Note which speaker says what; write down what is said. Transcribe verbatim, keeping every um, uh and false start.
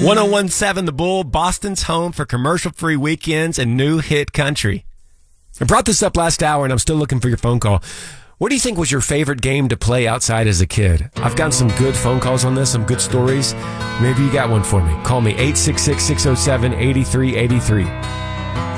Speaker 1: one oh one seven The Bull, Boston's home for commercial-free weekends and new hit country. I brought this up last hour, and I'm still looking for your phone call. What do you think was your favorite game to play outside as a kid? I've gotten some good phone calls on this, some good stories. Maybe you got one for me. Call me, eight six six, six oh seven, eight three eight three.